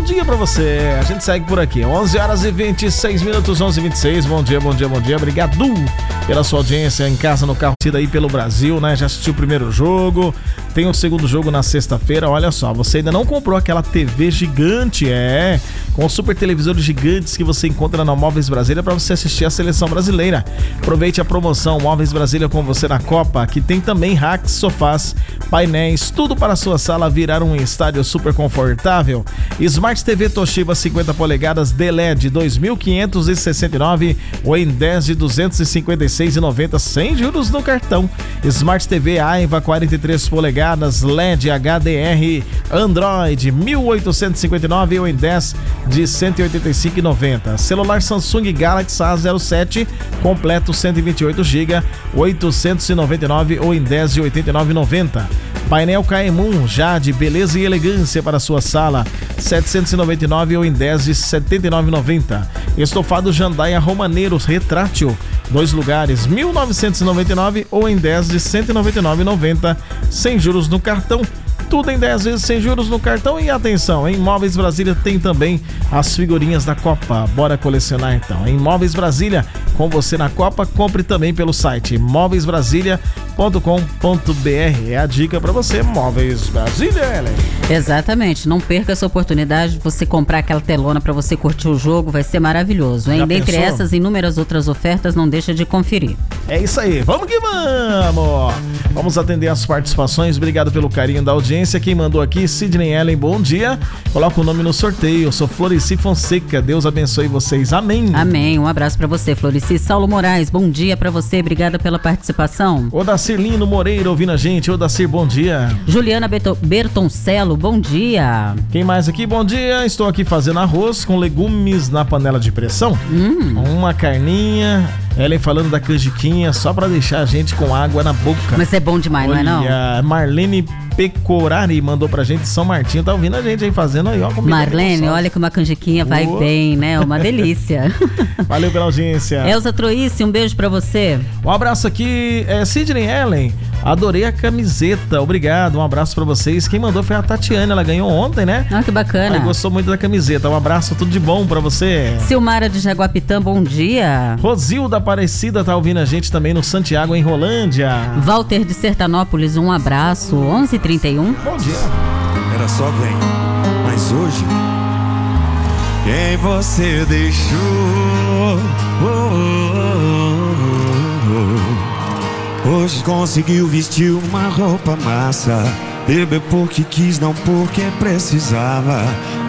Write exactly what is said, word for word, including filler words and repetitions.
dia pra você. A gente segue por aqui, onze horas e vinte e seis minutos, onze e vinte e seis. Bom dia, bom dia, bom dia. Obrigado pela sua audiência em casa, no carro, aí pelo Brasil, né? Já assistiu o primeiro jogo, tem o segundo jogo na sexta-feira. Olha só, você ainda não comprou aquela T V gigante, é, com super televisores gigantes que você encontra na Móveis Brasília para você assistir a seleção brasileira. Aproveite a promoção Móveis Brasília com você na Copa, que tem também racks, sofás, painéis, tudo para a sua sala virar um estádio super confortável. Smart T V Toshiba cinquenta polegadas D L E D dois mil quinhentos e sessenta e nove ou em dez de duzentos e cinquenta e seis reais e noventa centavos sem juros no cartão. Smart T V Aiva quarenta e três polegadas L E D H D R Android mil oitocentos e cinquenta e nove ou em dez de cento e oitenta e cinco reais e noventa centavos. Celular Samsung Galaxy A zero sete completo cento e vinte e oito gigabytes oitocentos e noventa e nove ou em dez de oitenta e nove reais e noventa centavos. Painel Caemun Jade beleza e elegância para sua sala setecentos e noventa e nove ou em dez de setenta e nove reais e noventa centavos. Estofado Jandaia Romaneiros retrátil dois lugares mil novecentos e noventa e nove ou em dez de cento e noventa e nove reais e noventa centavos sem juros no cartão. Tudo em dez vezes sem juros no cartão. E atenção, em Móveis Brasília tem também as figurinhas da Copa. Bora colecionar então. Em Móveis Brasília, com você na Copa, compre também pelo site móveis brasília ponto com ponto b r. É a dica para você, Móveis Brasília, Ellen. Exatamente, não perca essa oportunidade de você comprar aquela telona para você curtir o jogo, vai ser maravilhoso, hein? Dentre essas inúmeras outras ofertas, não deixa de conferir. É isso aí, vamos que vamos! Vamos atender as participações, obrigado pelo carinho da audiência. Quem mandou aqui, Sidney Ellen, bom dia. Coloca o nome no sorteio, eu sou Florici Fonseca, Deus abençoe vocês, amém. Amém, um abraço para você, Florici. Saulo Moraes, bom dia para você, obrigada pela participação. Odacir Lino Moreira ouvindo a gente, Odacir, bom dia. Juliana Beto- Bertoncello, bom dia. Quem mais aqui, bom dia, estou aqui fazendo arroz com legumes na panela de pressão, Hum. uma carninha, Ellen falando da canjiquinha, só pra deixar a gente com água na boca. Mas é bom demais, Olha, não é não? Marlene Pecorari mandou pra gente, São Martinho, tá ouvindo a gente aí fazendo aí, ó. Marlene, olha que uma canjiquinha vai Boa. bem, né? Uma delícia. Valeu pela audiência. Elza Troice, um beijo pra você. Um abraço aqui, é, Sidney Ellen, adorei a camiseta, obrigado, um abraço pra vocês. Quem mandou foi a Tatiana, ela ganhou ontem, né? Ah, que bacana. Aí gostou muito da camiseta, um abraço, tudo de bom pra você. Silmara de Jaguapitã, bom dia. Rosilda Aparecida tá ouvindo a gente também no Santiago, em Rolândia. Walter de Sertanópolis, um abraço. onze e trinta e um. Bom dia. Era só vem, mas hoje quem você deixou? Oh, oh, oh, oh. Hoje conseguiu vestir uma roupa massa, bebeu porque quis, não porque precisava.